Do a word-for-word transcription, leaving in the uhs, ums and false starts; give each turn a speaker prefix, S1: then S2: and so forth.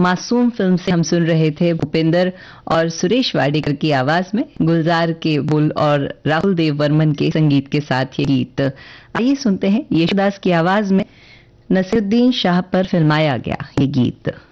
S1: मासूम फिल्म से हम सुन रहे थे भूपेंद्र और सुरेश वाडेकर की आवाज में गुलजार के बोल और राहुल देव वर्मन के संगीत के साथ ये गीत। आइए सुनते हैं येशुदास की आवाज में नसीरुद्दीन शाह पर फिल्माया गया ये गीत।